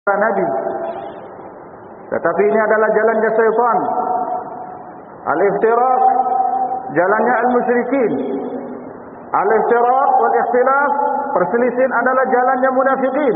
Nabi. Tetapi ini adalah jalannya syaitan. Al-iftiraq, jalannya al-musyrikin. Al-iftiraq wal ikhtilaf, perselisihan adalah jalannya munafikin.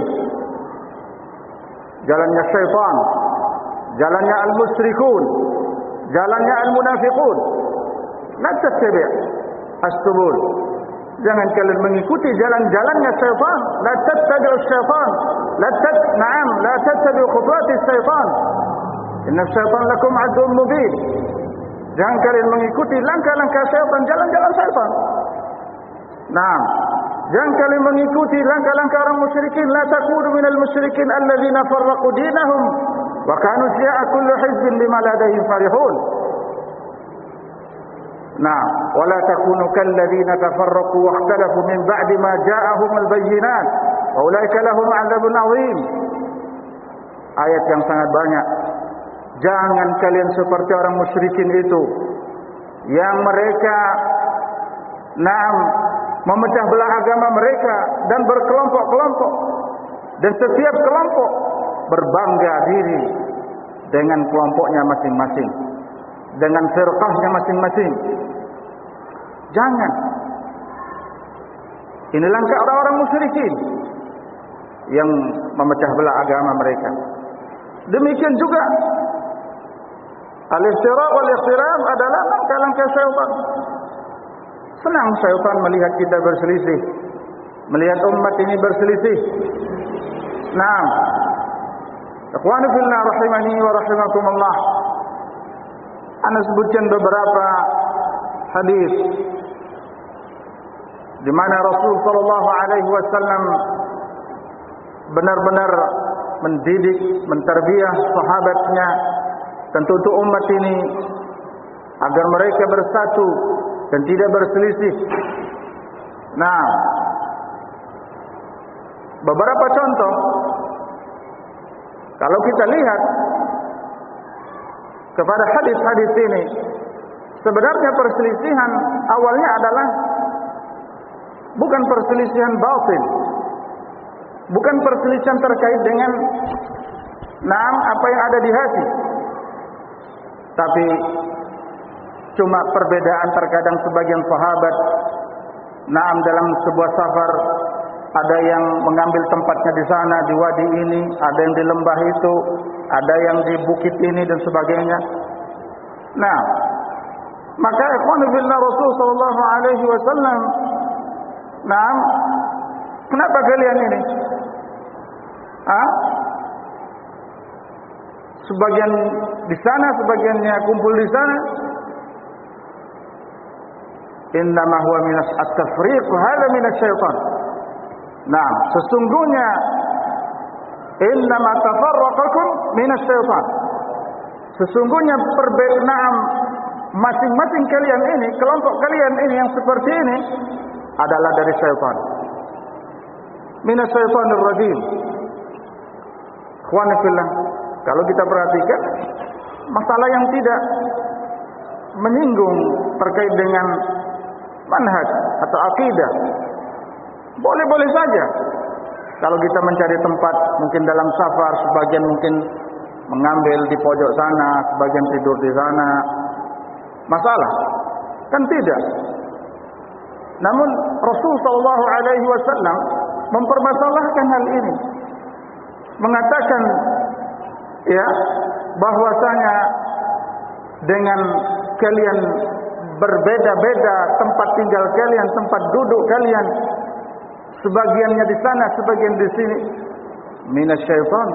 Jalannya syaitan, jalannya al-musyrikun, jalannya al-munafiqun. La tattabi' as-subul. Jangan kalian mengikuti jalan-jalannya syaitan. La tattabi'u syaitan. La tattabi'u khutuwati syaitan. Inna syaitan lakum aduwwun mubin. Jangan kalian mengikuti langkah-langkah syaitan, jalan-jalan syaitan. Nah, jangan kalian mengikuti langkah-langkah orang musyrikin. La takunu minal musyrikin alladzina farraqu dinahum wa kanu syi'a kullu hizbin bima ladayhim farihun. Nah, wala takunu kalladzina tafarraqu wa ikhtalafu min ba'di ma ja'ahumul bayyinat wa ulaika lahum 'adzabun 'adzim. Ayat yang sangat banyak. Jangan kalian seperti orang musyrikin itu yang mereka memecah belah agama mereka dan berkelompok-kelompok, dan setiap kelompok berbangga diri dengan kelompoknya masing-masing, dengan firqahnya masing-masing. Jangan. Ini langkah orang-orang musyrikin yang memecah belah agama mereka. Demikian juga al-iftiraq wal ikhtilaf adalah langkah-langkah syaitan. Senang syaitan melihat kita berselisih, melihat umat ini berselisih. Naam. Ikhwani fillah rahimani wa rahimakumullah. Ana sebutkan beberapa hadis di mana Rasul sallallahu alaihi wasallam benar-benar mendidik, mentarbiyah sahabatnya, tentu untuk umat ini agar mereka bersatu dan tidak berselisih. Nah, beberapa contoh kalau kita lihat kepada hadis-hadis ini, sebenarnya perselisihan awalnya adalah bukan perselisihan batin, bukan perselisihan terkait dengan apa yang ada di hati, tapi cuma perbedaan terkadang sebagian sahabat dalam sebuah safar, ada yang mengambil tempatnya di sana, di wadi ini, ada yang di lembah itu, ada yang di bukit ini dan sebagainya. Nah, maka ikhwanu fillah Rasul sallallahu alaihi wasallam, kenapa kalian ini? Sebagian di sana, sebagiannya kumpul di sana. Innama huwa minas at-tafriq, hadha minas syaitan. Nah, sesungguhnya innama tafarraqakum minas syaitan. Sesungguhnya perbedaan masing-masing kalian ini, kelompok kalian ini yang seperti ini adalah dari syaitan. Minas syaitanir rajim. Ikhwani fillah, kalau kita perhatikan masalah yang tidak menyinggung terkait dengan manhaj atau akidah, boleh-boleh saja. Kalau kita mencari tempat, mungkin dalam safar, sebagian mungkin mengambil di pojok sana, sebagian tidur di sana, masalah kan tidak. Namun Rasul sallallahu alaihi wasallam mempermasalahkan hal ini, mengatakan bahwasanya dengan kalian berbeda-beda tempat tinggal kalian, tempat duduk kalian, sebagiannya di sana, sebagian di sini, minasyaitan.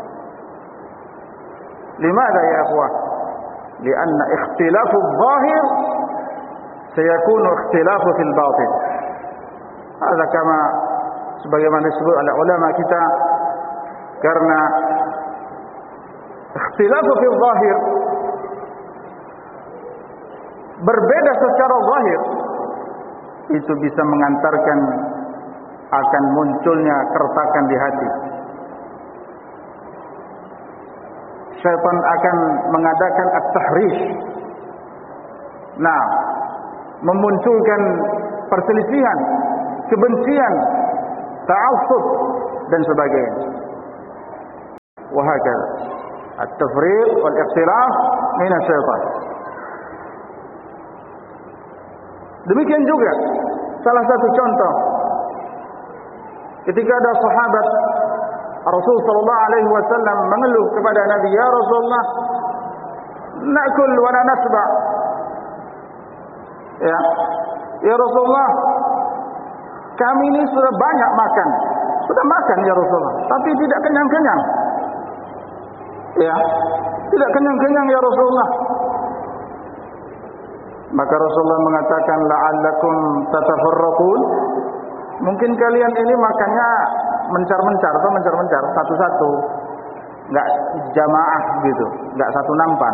Limadha ya akhwah? Lianna ikhtilafu adh-dhahir sayakunu ikhtilafu fil batin. Hadza kama sebagaimana disebut oleh ulama kita, karena ikhtilafu fil zahir, berbeda secara zahir, itu bisa mengantarkan akan munculnya keretakan di hati. Syaitan akan mengadakan at-tahrish. Nah, memunculkan perselisihan, kebencian, ta'assub dan sebagainya. wa hakadha. At-tafriq wal ikhtilaf min asy-syaitan. Demikian juga salah satu contoh ketika ada sahabat Rasul sallallahu alaihi wasallam mengeluh kepada Nabi, "Ya Rasulullah, na'kul wa la nasba." Ya Rasulullah, kami ini sudah banyak makan. Sudah makan ya Rasulullah, tapi tidak kenyang-kenyang. Ya, tidak kenyang-kenyang ya Rasulullah. Maka Rasulullah mengatakan, la'allakum tatafarraqun. Mungkin kalian ini makannya mencar-mencar atau mencar-mencar satu-satu, enggak jamaah gitu, enggak satu nampan,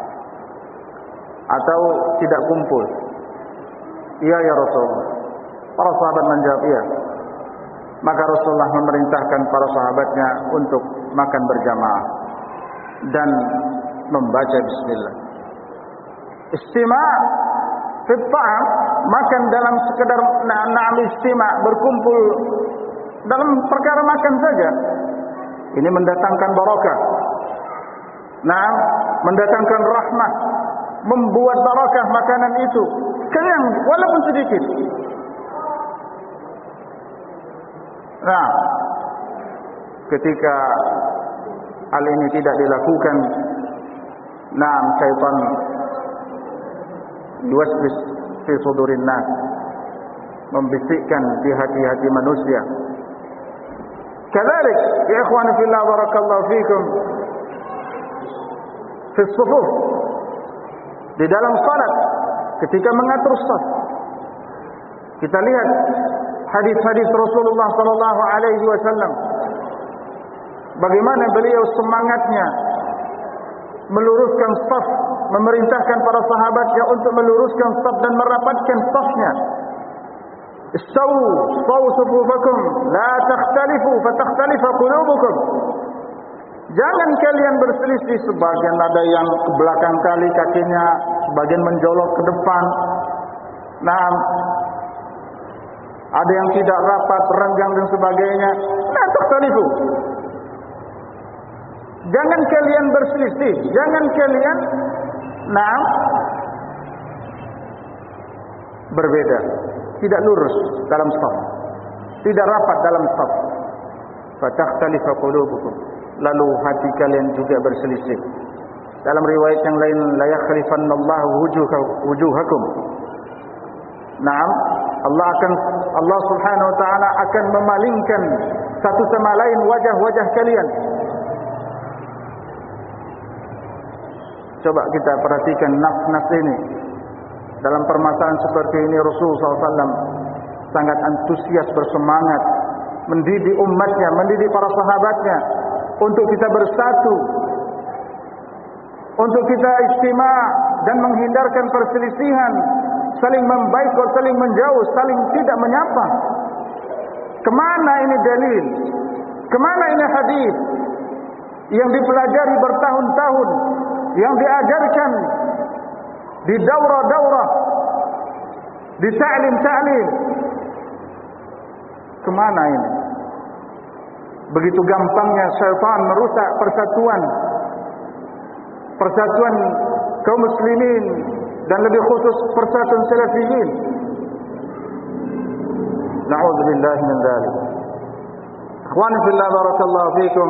atau tidak kumpul. Iya ya Rasulullah. Para sahabat menjawab iya. Maka Rasulullah memerintahkan para sahabatnya untuk makan berjamaah dan membaca bismillah. Istima' fi ta'am, makan dalam sekedar na'am istima', berkumpul dalam perkara makan saja. Ini mendatangkan barakah. Nah, mendatangkan rahmat, membuat barakah makanan itu. Kenyang walaupun sedikit. Nah, ketika hal ini tidak dilakukan, nah, syaitan yuwaswis fi sudurin nas, membisikkan di hati-hati manusia. Kadzalik ya ikhwan fillah barakallahu fikum, fi sufuf, di dalam salat ketika mengatur shaf, kita lihat hadis-hadis Rasulullah sallallahu alaihi wasallam, bagaimana beliau semangatnya meluruskan shaf, memerintahkan para sahabatnya untuk meluruskan shaf dan merapatkan shafnya. Istawu sufufakum la takhtalifu fatakhtalifa qulubukum. Jangan kalian berselisih, sebagian ada yang ke belakang kali kakinya, sebagian menjolok ke depan. Nah, ada yang tidak rapat, renggang dan sebagainya. La takhtalifu. Jangan kalian berselisih, jangan kalian berbeda, tidak lurus dalam shaf, tidak rapat dalam shaf. Fatakhtalifa qulubukum, lalu hati kalian juga berselisih. Dalam riwayat yang lain, la yakhlifannallahu wujuhakum. Naam, Allah Subhanahu wa taala akan memalingkan satu sama lain wajah-wajah kalian. Coba kita perhatikan nas-nas ini. Dalam permasalahan seperti ini Rasulullah SAW sangat antusias, bersemangat mendidik umatnya, mendidik para sahabatnya untuk kita bersatu, untuk kita istima' dan menghindarkan perselisihan, saling membaikot, saling menjauh, saling tidak menyapa. Kemana ini dalil? Kemana ini hadis yang dipelajari bertahun-tahun, yang diajarkan di daurah-daurah, di ta'lim-ta'lim? Kemana ini? Begitu gampangnya syaitan merusak persatuan kaum muslimin, dan lebih khusus persatuan salafiyin. Na'udzubillahi min dzalik. Ikhwani fillah barakallahu fikum.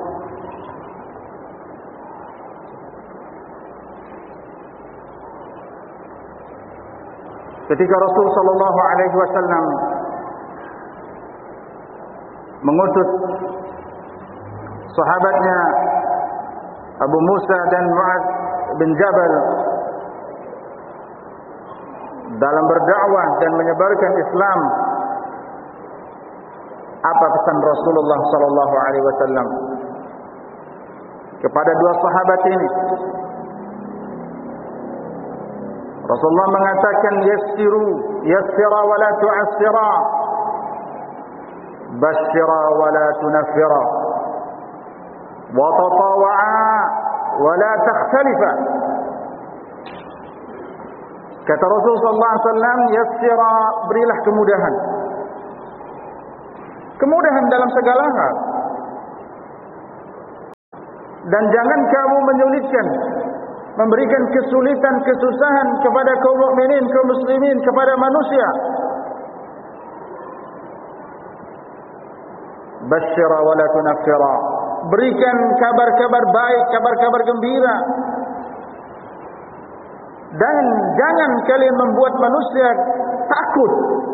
Ketika Rasul sallallahu alaihi wasallam mengutus sahabatnya Abu Musa dan Mu'adz bin Jabal dalam berdakwah dan menyebarkan Islam, apa pesan Rasulullah sallallahu alaihi wasallam kepada dua sahabat ini? Rasulullah mengatakan, yassira wa la tu'assira, basyira wa la tunaffira, wa tatawa'a wa la takhtalifa. Kata Rasul sallallahu alaihi wasallam, yassira, berilah kemudahan. Kemudahan dalam segala hal. dan jangan kamu menyulitkan, memberikan kesulitan, kesusahan kepada kaum mukminin, kaum muslimin, kepada manusia. Basyira wa la tunaffira. Berikan kabar-kabar baik, kabar-kabar gembira. Dan jangan kalian membuat manusia takut.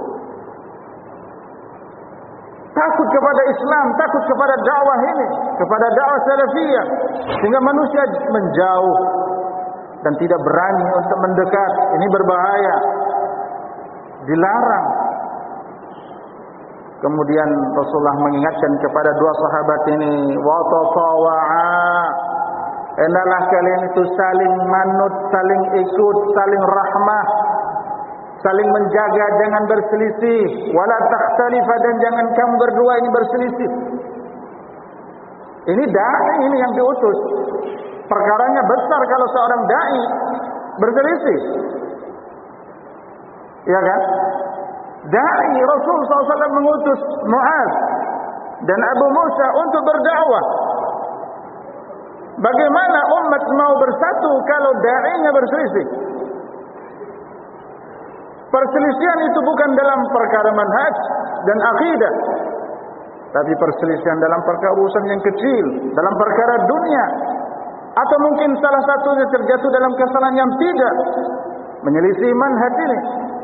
Takut kepada Islam, takut kepada dakwah ini, kepada dakwah salafiyah, sehingga manusia menjauh dan tidak berani untuk mendekat. Ini berbahaya, dilarang. Kemudian Rasulullah mengingatkan kepada dua sahabat ini, wa tatawa'a, hendaklah kalian itu saling manut, saling ikut, saling rahmah, saling menjaga, jangan berselisih. Wala takhtalifa, dan jangan kamu berdua ini berselisih. Ini dai ini yang diutus. Perkaranya besar kalau seorang dai berselisih. Ya kan? Dai Rasul SAW mengutus Muaz dan Abu Musa untuk berdakwah. Bagaimana umat mau bersatu kalau dai-nya berselisih? Perselisihan itu bukan dalam perkara manhaj dan akidah, tapi perselisihan dalam perkara urusan yang kecil, dalam perkara dunia, atau mungkin salah satunya terjatuh dalam kesalahan yang tidak menyelisih manhaj ini.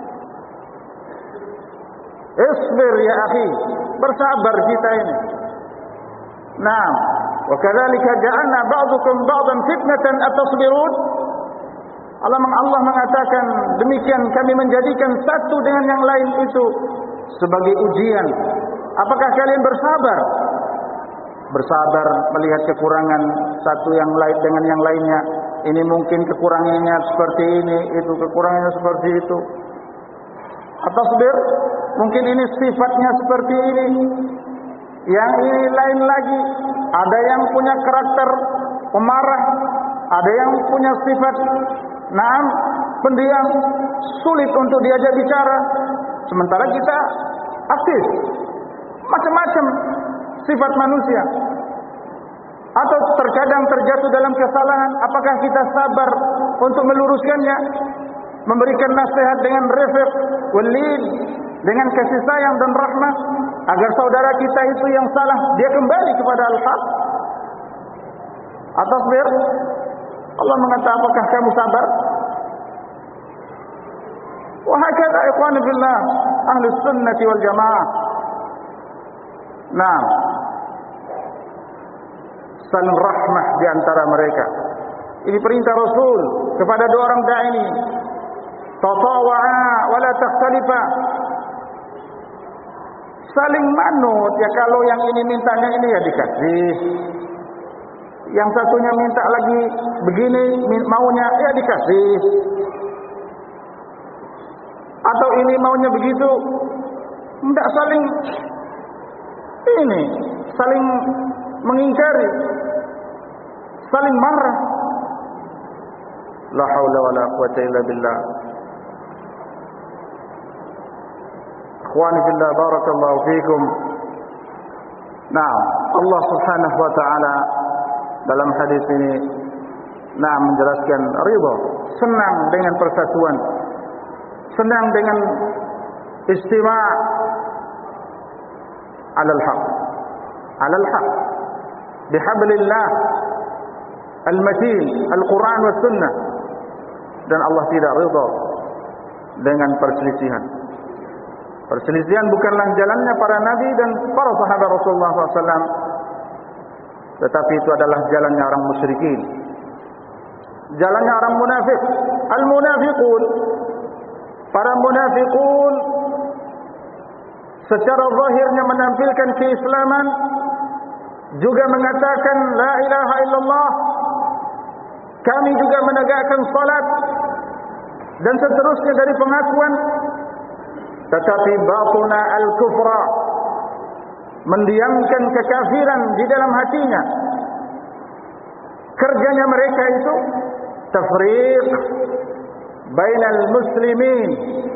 Isbir ya akhi, bersabar kita ini. Naam, wa kadzalika ja'alna ba'dukum ba'dan fitnatan atasbirun. Allah mengatakan demikian kami menjadikan satu dengan yang lain itu sebagai ujian. Apakah kalian bersabar? Bersabar melihat kekurangan satu yang lain dengan yang lainnya. Ini mungkin kekurangannya seperti ini, itu kekurangannya seperti itu. Atasbir, mungkin ini sifatnya seperti ini, yang ini lain lagi. Ada yang punya karakter pemarah, ada yang punya sifat pendiam, sulit untuk diajak bicara. Sementara kita aktif. Macam-macam sifat manusia. Atau terkadang terjatuh dalam kesalahan, apakah kita sabar untuk meluruskannya, memberikan nasihat dengan rifq wal lin, dengan kasih sayang dan rahmah, agar saudara kita itu yang salah dia kembali kepada al-haq? Atasbir, Allah mengatakan, apakah kamu sabar? Wa hakadha ikhwani fillah ahli sunnati wal jamaah. Nah, saling rahmah di antara mereka. Ini perintah Rasul kepada dua orang dai ini. Tatawa'a wa la takhtalifa. Saling manut, ya kalau yang ini mintanya ini ya dikasih. Yang satunya minta lagi begini maunya ya dikasih. Atau ini maunya begitu. Tidak saling saling mengingkari, saling marah. La haula wala quwwata illa billah. Ikhwani fillah, barakallahu fikum. Nah, Allah Subhanahu wa taala dalam hadis ini menjelaskan ridha, senang dengan persatuan, senang dengan istima' alal haq, bihablillah al-matin, al-Quran wa sunnah. Dan Allah tidak ridha dengan perselisihan. Perselisihan bukanlah jalannya para nabi dan para sahabat Rasulullah SAW, tetapi itu adalah jalannya orang musyrikin, jalannya orang munafik. Al-munafiqun, para munafiqun secara zahirnya menampilkan keislaman, juga mengatakan la ilaha illallah, kami juga menegakkan salat, dan seterusnya dari pengakuan. Tetapi batuna al-kufra, mendiamkan kekafiran di dalam hatinya. Kerjanya mereka itu tafriq bainal muslimin,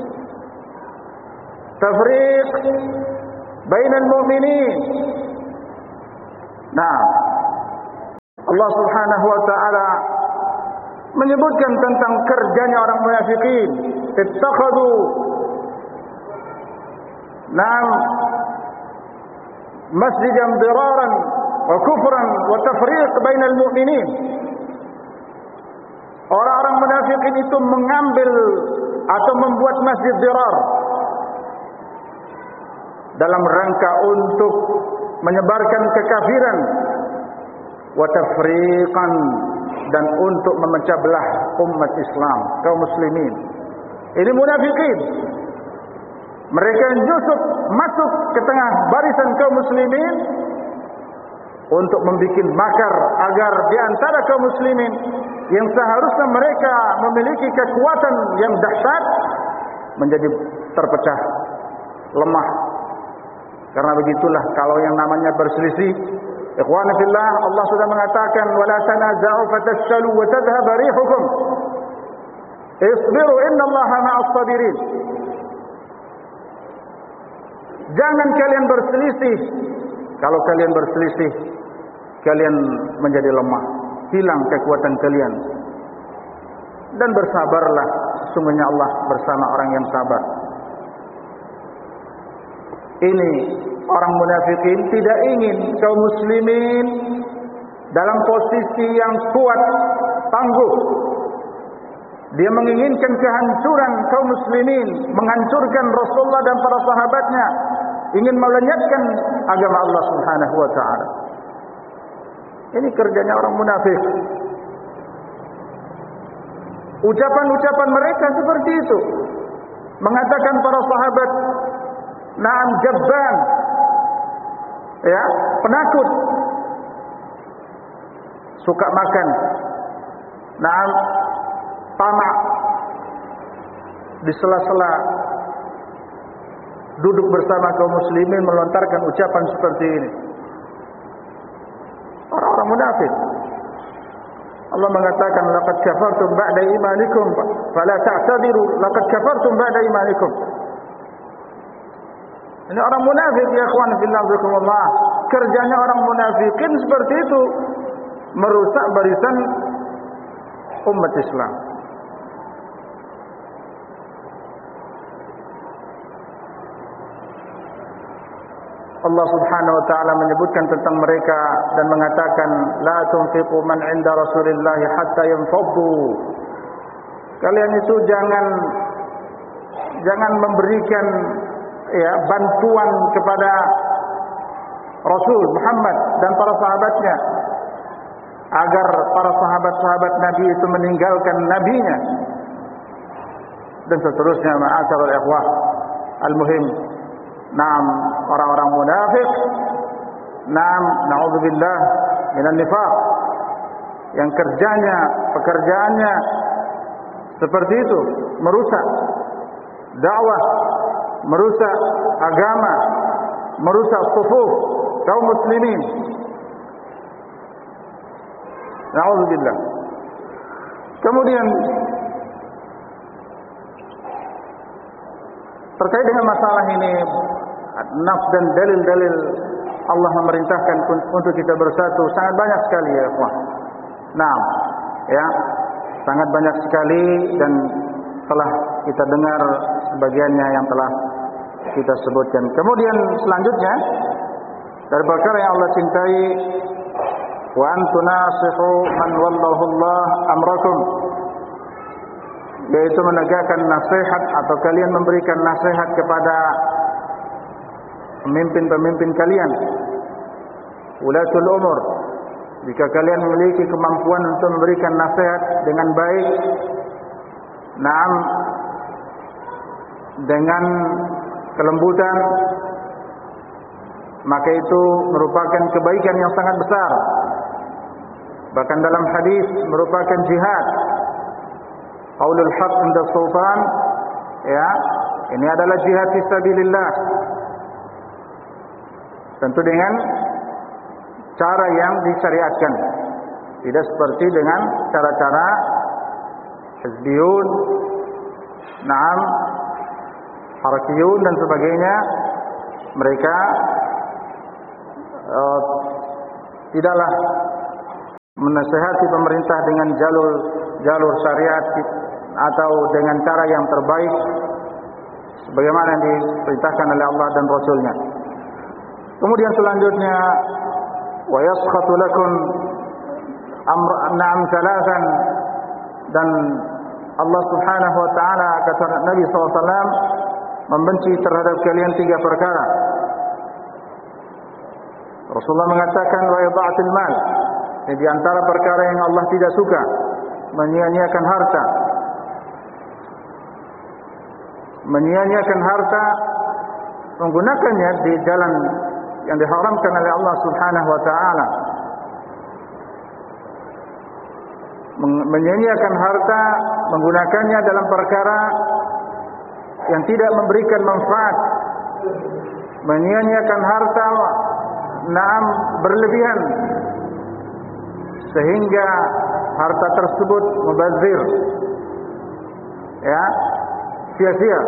tafriq bainal mu'minin. Nah, Allah Subhanahu wa taala menyebutkan tentang kerjanya orang munafikin. Ittakhadhu masjidan diraran wa kufran wa tafriq bainal mu'minin. Orang-orang munafikin itu mengambil atau membuat masjid dirar dalam rangka untuk menyebarkan kekafiran, wa tafriqan, dan untuk memecah belah umat Islam, kaum muslimin. Ini munafikin. Mereka yang nyusup masuk ke tengah barisan kaum muslimin untuk membuat makar agar di antara kaum muslimin yang seharusnya mereka memiliki kekuatan yang dahsyat menjadi terpecah, lemah. Karena begitulah kalau yang namanya berselisih, ikhwani fillah, Allah sudah mengatakan wala tanaza'u fatafshalu wa tadhhab rihukum. Isbiru innallaha ma'as sabirin. Jangan kalian berselisih. Kalau kalian berselisih, kalian menjadi lemah, hilang kekuatan kalian. Dan bersabarlah, sesungguhnya Allah bersama orang yang sabar. Ini orang munafikin tidak ingin kaum muslimin dalam posisi yang kuat, tangguh. Dia menginginkan kehancuran kaum muslimin, menghancurkan Rasulullah dan para sahabatnya, ingin melenyapkan agama Allah Subhanahu wa taala. Ini kerjanya orang munafik. Ucapan-ucapan mereka seperti itu. Mengatakan para sahabat, "Na'am jabban." Ya, penakut. Suka makan. Na'am tamak. Di sela-sela duduk bersama kaum muslimin melontarkan ucapan seperti ini. Orang-orang munafik. Allah mengatakan laqad kafartum ba'da imanikum fala ta'tadiru laqad kafartum ba'da imanikum. Ini orang munafik ya ikhwan fillah zakumullah. Kerjanya orang munafikin seperti itu, merusak barisan umat Islam. Allah Subhanahu wa taala menyebutkan tentang mereka dan mengatakan la tunfiqu man 'inda Rasulillah hatta yanfaddu. Kalian itu jangan memberikan bantuan kepada Rasul Muhammad dan para sahabatnya agar para sahabat-sahabat Nabi itu meninggalkan nabinya dan seterusnya. Ma'asyiral ikhwah, al-muhim, naam, orang-orang munafik, naam, na'udzubillah minan nifaq, yang pekerjaannya seperti itu, merusak dakwah, merusak agama, merusak sufuf kaum muslimin. Na'udzubillah. Kemudian terkait dengan masalah ini, nafs dan dalil-dalil Allah memerintahkan untuk kita bersatu sangat banyak sekali ya ikhwan. Nah, ya, sangat banyak sekali dan telah kita dengar sebagiannya yang telah kita sebutkan. Kemudian selanjutnya dari perkara yang Allah cintai, wa antunasihu man wallahu Allah amrakum, yaitu menegakkan nasihat atau kalian memberikan nasihat kepada pemimpin-pemimpin kalian, ulatul umur. Jika kalian memiliki kemampuan untuk memberikan nasihat dengan baik, naam, dengan kelembutan, maka itu merupakan kebaikan yang sangat besar. Bahkan dalam hadis merupakan jihad. Qaulul haq inda sultan, ya, ini adalah jihad fisabilillah. Tentu dengan cara yang disyariatkan, tidak seperti dengan cara-cara hizbiyun, naam, harakiyun dan sebagainya. Mereka tidaklah menasihati pemerintah dengan jalur syariat atau dengan cara yang terbaik sebagaimana yang diperintahkan oleh Allah dan Rasul-Nya. Kemudian selanjutnya wa yaskhatu lakum na'am thalathan, dan Allah Subhanahu wa taala kata Nabi SAW membenci terhadap kalian 3 perkara. Rasulullah mengatakan wa idha'atul mal, di antara perkara yang Allah tidak suka, menyia-nyiakan harta. Menyia-nyiakan harta, menggunakannya di jalan yang diharamkan oleh Allah Subhanahu wa taala. Menyia-nyiakan harta, menggunakannya dalam perkara yang tidak memberikan manfaat. Menyia-nyiakan harta berlebihan sehingga harta tersebut mubazir, ya, sia-sia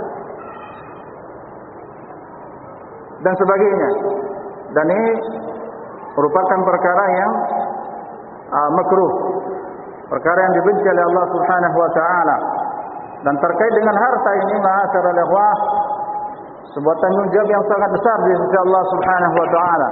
dan sebagainya. Dan ini merupakan perkara yang makruh, perkara yang dibenci oleh Allah Subhanahu wa taala. Dan terkait dengan harta ini, ma'asyiral ikhwah, sebuah tanggung jawab yang sangat besar di sisi Allah Subhanahu wa taala.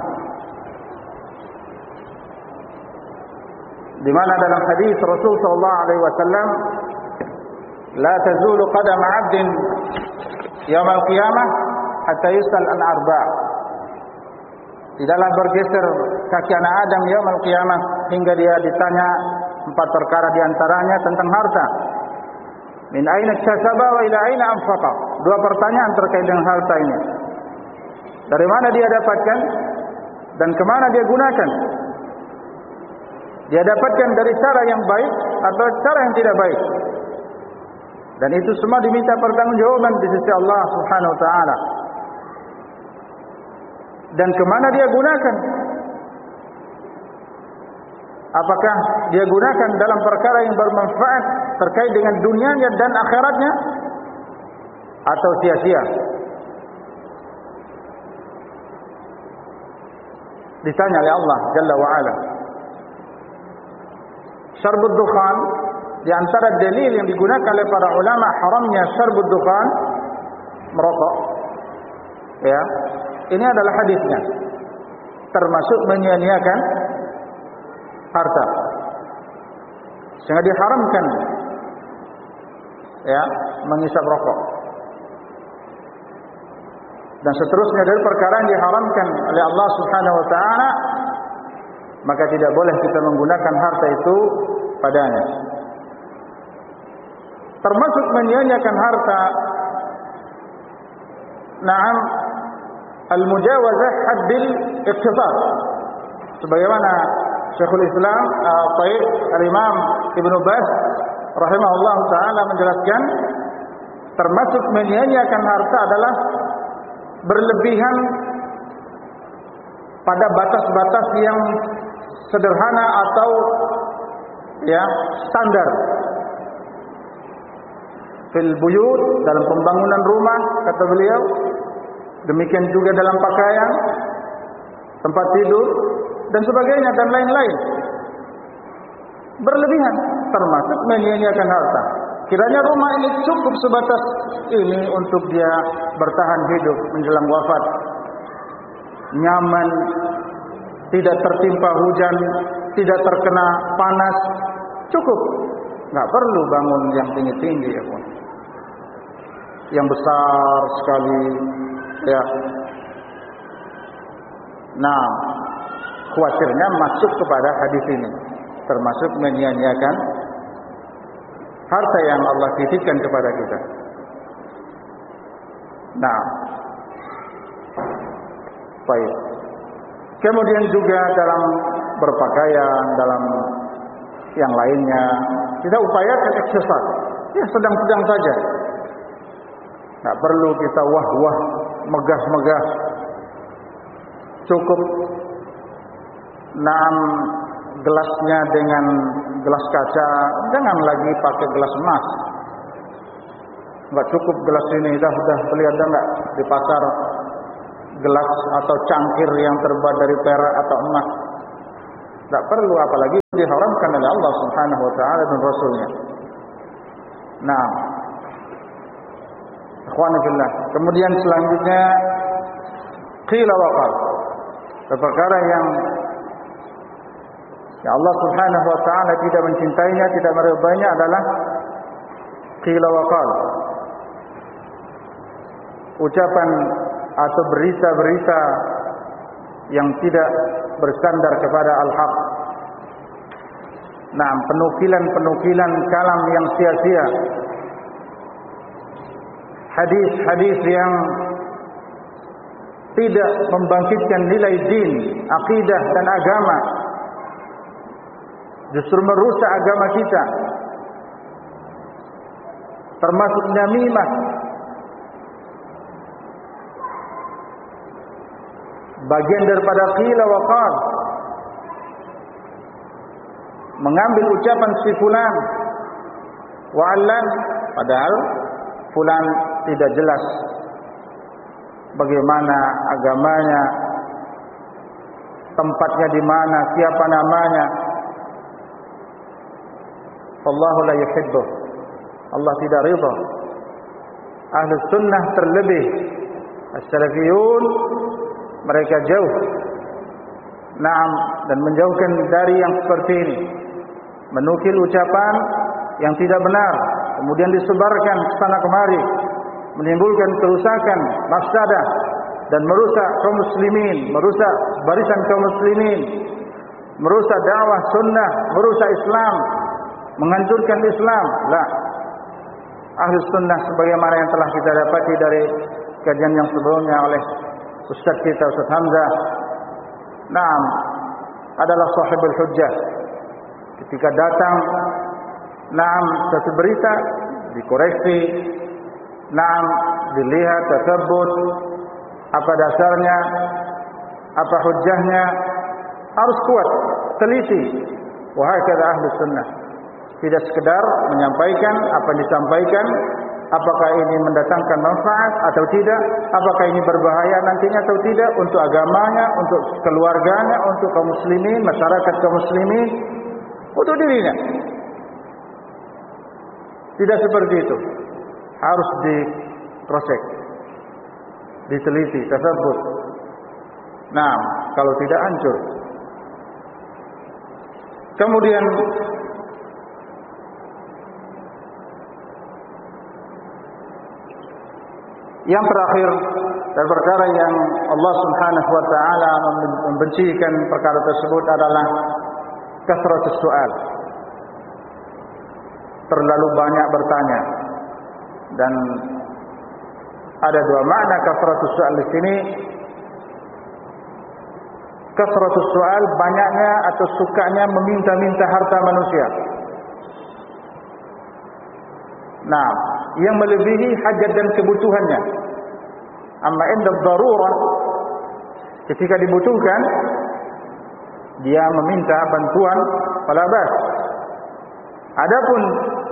Di mana dalam hadis Rasul sallallahu alaihi wasallam, la tazulu qadam 'abdin yaumil qiyamah hatta yus'al an arba'. Tidaklah bergeser kaki anak Adam yaumil qiyamah hingga dia ditanya 4 perkara di antaranya tentang harta. Min aina iktasaba wa ila aina anfaqa. 2 pertanyaan terkait dengan harta ini. Dari mana dia dapatkan dan kemana dia gunakan? Dia dapatkan dari cara yang baik atau cara yang tidak baik. Dan itu semua diminta pertanggungjawaban di sisi Allah Subhanahu wa taala. Dan kemana dia gunakan? Apakah dia gunakan dalam perkara yang bermanfaat terkait dengan dunianya dan akhiratnya, atau sia-sia? Ditanya oleh Allah Jalla wa'ala. Syarbud dukhan, di antara dalil yang digunakan oleh para ulama haramnya syarbud dukhan, merokok, ya, ini adalah hadisnya, termasuk menyia-nyiakan harta, sehingga diharamkan, ya, mengisap rokok dan seterusnya dari perkara yang diharamkan oleh Allah Subhanahu wa taala. Maka tidak boleh kita menggunakan harta itu padanya. Termasuk menyia-nyiakan harta, na'am, al-mujawazah haddil iqtisad, sebagaimana Syekhul Islam Al-Imam Ibnu Baz rahimahullah taala menjelaskan, termasuk menyia-nyiakan harta adalah berlebihan pada batas-batas yang sederhana atau, ya, standar. Fil buyut, dalam pembangunan rumah, kata beliau. Demikian juga dalam pakaian, tempat tidur, dan sebagainya, dan lain-lain. Berlebihan, termasuk menyia-nyiakan harta. Kiranya rumah ini cukup sebatas ini untuk dia bertahan hidup menjelang wafat. Nyaman, tidak tertimpa hujan, tidak terkena panas, cukup. Nggak perlu bangun yang tinggi-tinggi, ya pun, yang besar sekali, ya. Nah, khawatirnya masuk kepada hadis ini, termasuk menyia-nyiakan harta yang Allah titipkan kepada kita. Nah, baik. Kemudian juga dalam berpakaian, dalam yang lainnya, kita upayakan ikhtisar, ya, sedang-sedang saja. Nggak perlu kita wah-wah, megah-megah. Cukup gelasnya dengan gelas kaca, jangan lagi pakai gelas emas. Nggak cukup gelas ini, dah beli, ada nggak di pasar gelas atau cangkir yang terbuat dari perak atau emas? Nggak perlu, apalagi diharamkan oleh Allah Subhanahu wa taala dan Rasulnya. Nah, ikhwan fillah. Kemudian selanjutnya qila wa qal. Perkara yang Allah Subhanahu wa taala tidak mencintainya, tidak meridainya adalah qila wa qal. Ucapan atau berita-berita yang tidak bersandar kepada al-haq. Nah, penukilan-penukilan kalam yang sia-sia. Hadis-hadis yang tidak membangkitkan nilai din, akidah dan agama. Justru merusak agama kita. Termasuk namimah. Bagian daripada qila wa qal. Mengambil ucapan si fulan wa allan, padahal fulan tidak jelas bagaimana agamanya, tempatnya di mana, siapa namanya. Wallahu la yuhibbu. Allah tidak ridha. Ahlus sunnah terlebih as-salafiyun, mereka jauh dan menjauhkan dari yang seperti ini, menukil ucapan yang tidak benar kemudian disebarkan ke sana kemari, menimbulkan kerusakan, mafsadah, dan merusak kaum muslimin, merusak barisan kaum muslimin, merusak dakwah sunnah, merusak Islam, menghancurkan Islam. La, Ahlus sunnah sebagaimana yang telah kita dapati dari kajian yang sebelumnya oleh Ustaz kita, Ustaz Hamzah, naam, adalah sahibul hujjah. Ketika datang naam satu berita, dikoreksi, naam, dilihat, tersebut apa dasarnya, apa hujjahnya, harus kuat, teliti. Wahai kata ahli sunnah, tidak sekedar menyampaikan apa yang disampaikan, apakah ini mendatangkan manfaat atau tidak, apakah ini berbahaya nantinya atau tidak untuk agamanya, untuk keluarganya, untuk kaum muslimin, masyarakat kaum muslimin, untuk dirinya. Tidak seperti itu. Harus di-cross-check, diteliti, tersebut. Nah, kalau tidak hancur. Kemudian yang terakhir, dan perkara yang Allah Subhanahu wa taala membencikan perkara tersebut adalah kasratus soal. Terlalu banyak bertanya. Dan ada dua makna kasratus soal di sini. Kasratus soal, banyaknya atau sukanya meminta-minta harta manusia. Nah, yang melebihi hajat dan kebutuhannya. Amma inda darurah, ketika dibutuhkan, dia meminta bantuan, fala bas. Adapun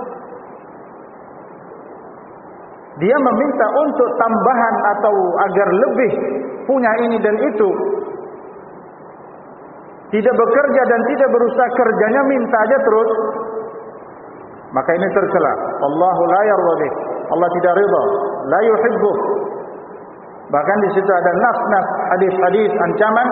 dia meminta untuk tambahan atau agar lebih punya ini dan itu, tidak bekerja dan tidak berusaha kerjanya, minta aja terus, maka ini tercela. Allahu la yarda, Allah tidak ridha, la yuhibbu. Bahkan di situ ada nas-nas, hadis-hadis ancaman,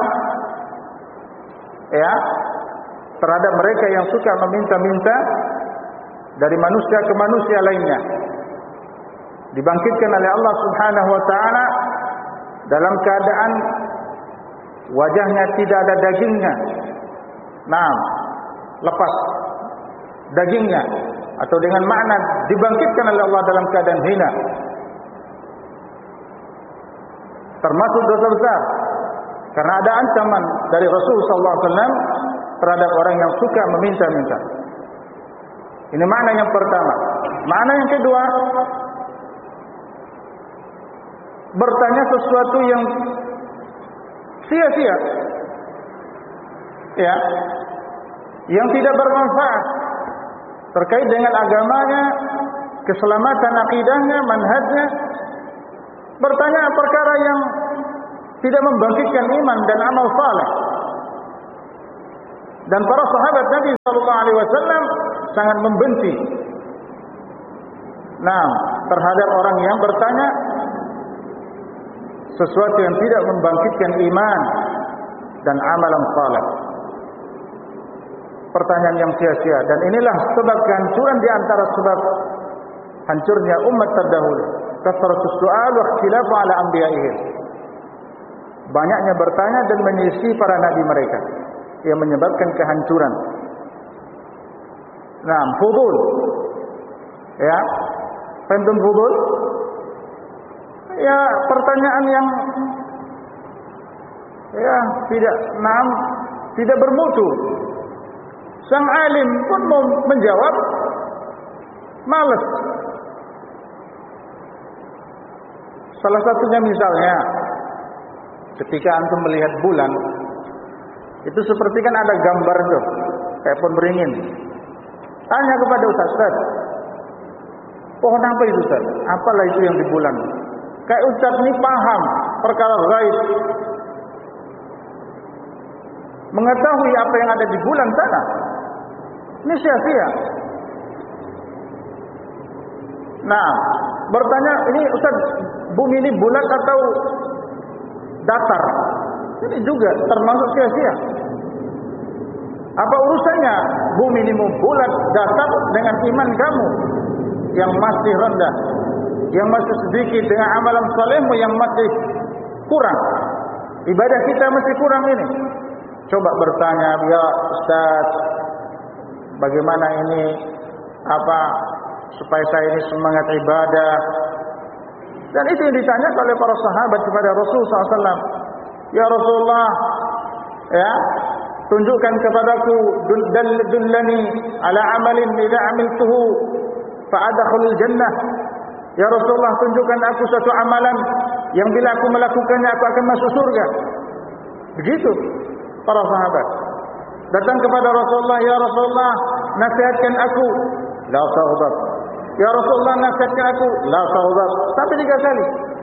ya, terhadap mereka yang suka meminta-minta dari manusia ke manusia lainnya. Dibangkitkan oleh Allah Subhanahu wa taala dalam keadaan wajahnya tidak ada dagingnya. Nah, lepas dagingnya, atau dengan makna dibangkitkan oleh Allah dalam keadaan hina. Termasuk dosa besar, karena ada ancaman dari Rasul sallallahu alaihi wasallam terhadap orang yang suka meminta-minta. Ini makna yang pertama. Makna yang kedua, bertanya sesuatu yang sia-sia, ya, yang tidak bermanfaat terkait dengan agamanya, keselamatan akidahnya, manhajnya. Bertanya perkara yang tidak membangkitkan iman dan amal saleh. Dan para sahabat Nabi sallallahu alaihi wasallam sangat membenci terhadap orang yang bertanya sesuatu yang tidak membangkitkan iman dan amalan saleh. Pertanyaan yang sia-sia, dan inilah sebab kehancuran di antara sebab hancurnya umat terdahulu. Kasratus su'al wa ikhtilafu ala anbiya'ihim. Banyaknya bertanya dan menyelisih para nabi mereka yang menyebabkan kehancuran. Fudul. Ya. Faham fudul? Ya, pertanyaan yang tidak bermutu. Sang alim pun mau menjawab malas. Salah satunya misalnya ketika antum melihat bulan, itu seperti kan ada gambar tuh, kayak pohon beringin. Tanya kepada Ustaz, pohon apa itu Ustaz? Apalah itu yang di bulan? Kayak Ustaz ini paham perkara gaib, mengetahui apa yang ada di bulan sana. Ini sia-sia. Bertanya, ini Ustaz, bumi ini bulat atau datar? Ini juga termasuk sia-sia. Apa urusannya bumi ini bulat datar dengan iman kamu yang masih rendah, yang masih sedikit, dengan amalan salehmu yang masih kurang? Ibadah kita masih kurang ini. Coba bertanya, ya Ustaz, bagaimana ini supaya saya ini semangat ibadah? Dan itu yang ditanya oleh para sahabat kepada Rasulullah SAW. Ya Rasulullah, ya, tunjukkan kepadaku, dullani ala amalin idza amiltuhu fa adkhulul jannah. Ya Rasulullah, tunjukkan aku satu amalan yang bila aku melakukannya aku akan masuk surga. Begitu para sahabat datang kepada Rasulullah, ya Rasulullah, nasihatkan aku. La taghdab. Ya Rasulullah, nasihatkan aku. La taghdab. Sampai 3 kali.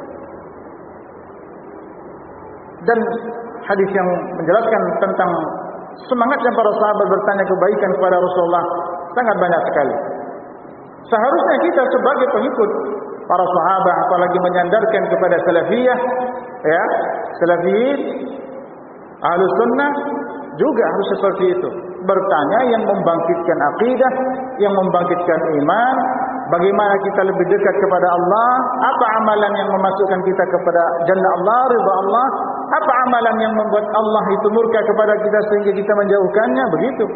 Dan hadis yang menjelaskan tentang semangatnya para sahabat bertanya kebaikan kepada Rasulullah sangat banyak sekali. Seharusnya kita sebagai pengikut para sahabat, apalagi menyandarkan kepada salafiyah, ya, salafiyin, ahlus sunnah, juga harus seperti itu. Bertanya yang membangkitkan akidah, yang membangkitkan iman. Bagaimana kita lebih dekat kepada Allah? Apa amalan yang memasukkan kita kepada jannah Allah, ridha Allah? Apa amalan yang membuat Allah itu murka kepada kita sehingga kita menjauhkannya? Begitu.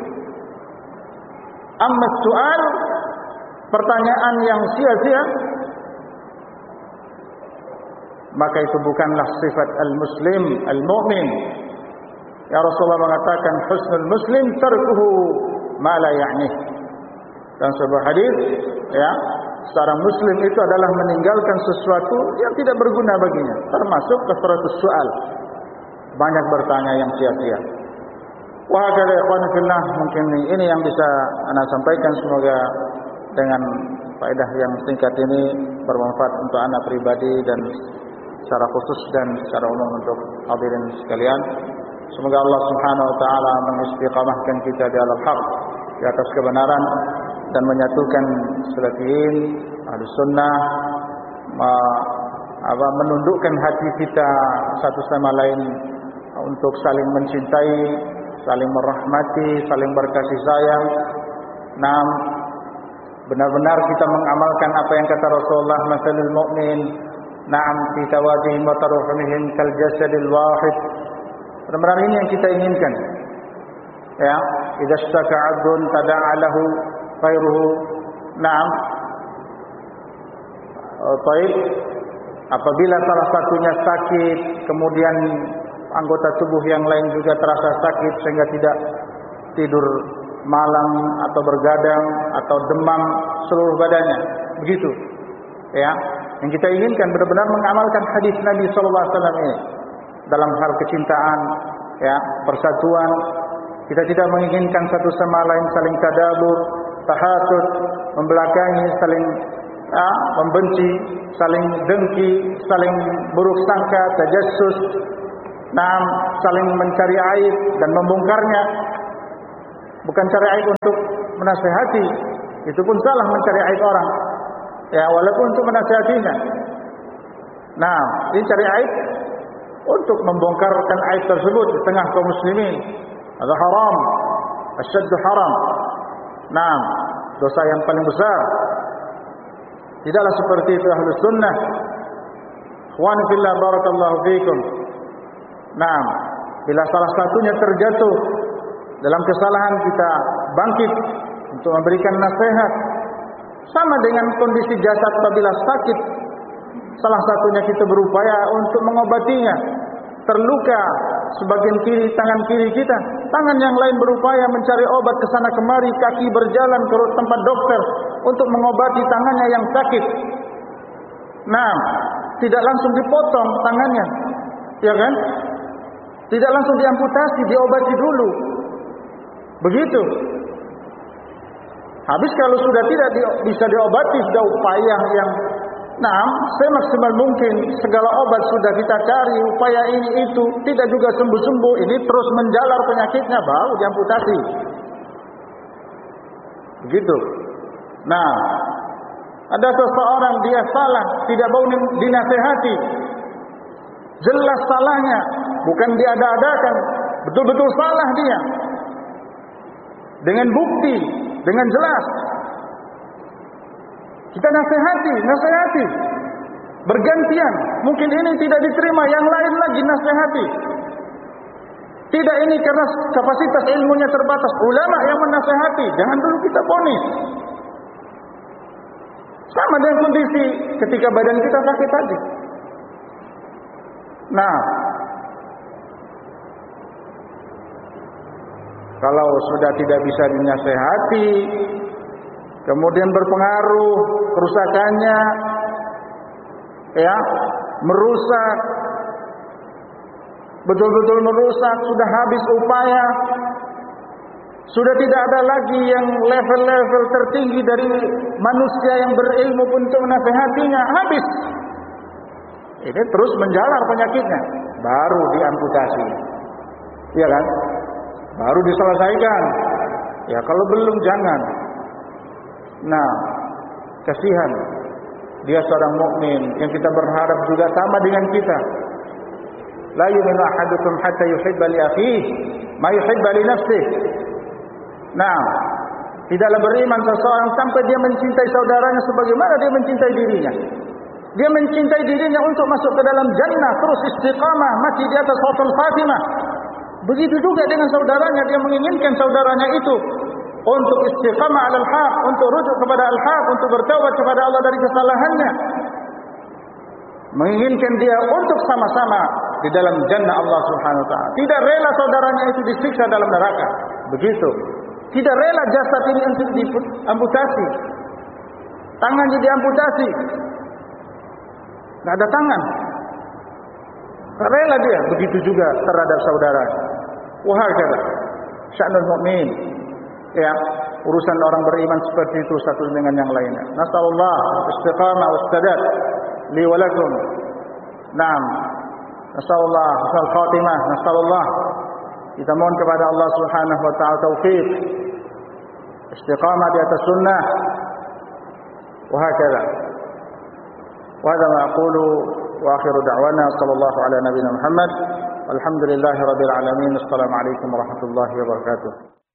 Amma soal, pertanyaan yang sia-sia, maka itu bukanlah sifat al-muslim, al-mu'min. Ya Rasulullah mengatakan, husnul muslim tarkuhu ma la ya'nih. Dan sebuah hadis, ya, seorang muslim itu adalah meninggalkan sesuatu yang tidak berguna baginya, termasuk kasratus soal, banyak bertanya yang sia-sia. Wa hakadha ikhwan fillah, mungkin ini yang bisa ana sampaikan, semoga dengan faedah yang singkat ini bermanfaat untuk ana pribadi dan secara khusus dan secara umum untuk hadirin sekalian. Semoga Allah Subhanahu wa taala mengistiqamahkan kita di atas haq, di atas kebenaran, dan menyatukan salafiyin, ahlus sunnah, menundukkan hati kita satu sama lain untuk saling mencintai, saling merahmati, saling berkasih sayang. Benar-benar kita mengamalkan apa yang kata Rasulullah, masalul mu'min fi tawadihim wa taruhumihim kal jasadil wahid. Benar-benar ini yang kita inginkan. Ya, idza ishtaka 'abdun tada'a lahu khairuhu. Baik. Apabila salah satunya sakit, kemudian anggota tubuh yang lain juga terasa sakit sehingga tidak tidur malam atau bergadang atau demam seluruh badannya. Begitu. Ya, yang kita inginkan benar-benar mengamalkan hadis Nabi sallallahu alaihi wasallam ini dalam hal kecintaan, ya, persatuan. Kita tidak menginginkan satu sama lain saling tadabur, tahasud, membelakangi, saling membenci, saling dengki, saling buruk sangka, tajassus, saling mencari aib dan membongkarnya. bukan cari aib untuk menasihati. Itu pun salah mencari aib orang. Ya, walaupun untuk menasihatinya. Nah, ini cari aib untuk membongkarkan aib tersebut di tengah kaum muslimin. Ada haram, asyaddu haram. Nah, dosa yang paling besar. Tidaklah seperti itu Ahlus Sunnah. Ikhwani fillah, barakallahu fiikum. Nah, bila salah satunya terjatuh dalam kesalahan, kita bangkit untuk memberikan nasihat. Sama dengan kondisi jasad apabila sakit, salah satunya kita berupaya untuk mengobatinya. Terluka sebagian kiri, tangan kiri kita, tangan yang lain berupaya mencari obat ke sana kemari, kaki berjalan ke tempat dokter untuk mengobati tangannya yang sakit. Nah, tidak langsung dipotong tangannya, ya kan? Tidak langsung diamputasi, diobati dulu. Begitu. Habis kalau sudah tidak bisa diobati, sudah upaya yang semaksimal mungkin, segala obat sudah kita cari, upaya ini itu, tidak juga sembuh-sembuh, ini terus menjalar penyakitnya, baru diamputasi. Begitu. Nah, ada seseorang dia salah, tidak mau dinasehati. Jelas salahnya, bukan diada-adakan, betul-betul salah dia. Dengan bukti, dengan jelas. Kita nasihati. Bergantian. Mungkin ini tidak diterima, yang lain lagi nasihati. Tidak ini karena kapasitas ilmunya terbatas. Ulama yang menasihati, jangan dulu kita vonis. Sama dengan kondisi ketika badan kita sakit tadi. Nah, kalau sudah tidak bisa dinasehati, kemudian berpengaruh kerusakannya, ya, merusak, betul-betul merusak, sudah habis upaya, sudah tidak ada lagi yang level-level tertinggi dari manusia yang berilmu untuk menasehatinya, habis. Ini terus menjalar penyakitnya, baru diamputasi, ya kan? Baru diselesaikan. Ya kalau belum jangan. Nah, kasihan. Dia seorang mukmin yang kita berharap juga sama dengan kita. La yu'minu ahadukum hatta yuhibba li akhihi ma yuhibba li nafsihi. Nah, tidaklah beriman seseorang sampai dia mencintai saudaranya sebagaimana dia mencintai dirinya. Dia mencintai dirinya untuk masuk ke dalam jannah, terus istiqamah, mati di atas husnul khatimah. Begitu juga dengan saudaranya, dia menginginkan saudaranya itu untuk istiqamah alal haq, untuk rujuk kepada al-haq, untuk bertaubat kepada Allah dari kesalahannya. Menginginkan dia untuk sama-sama di dalam jannah Allah Subhanahu wa taala. Tidak rela saudaranya itu disiksa dalam neraka. Begitu. Tidak rela jasad ini untuk diamputasi. Tangannya diamputasi. Tidak ada tangan. Tak rela dia. Begitu juga terhadap saudara. Wahakala sya'nul mu'min. Ya, urusan orang beriman seperti itu satu dengan yang lainnya. Nasallallahu istiqamah wassadad li wa lakum. Naam. Nasallallahu husnul khatimah. Nasallallahu, kita mohon kepada Allah Subhanahu wa taala taufik, istiqamah di atas sunnah. Wahakala. Wa hadha ma aqulu wa akhiru da'wana sallallahu ala nabiyina Muhammad. Alhamdulillahirabbil alamin. Assalamualaikum warahmatullahi wabarakatuh.